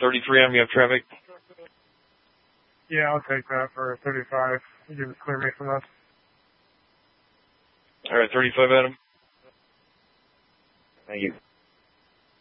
33 Adam, you have traffic? Yeah, I'll take that for 35. You can clear me from this. All right, 35 Adam. Thank you.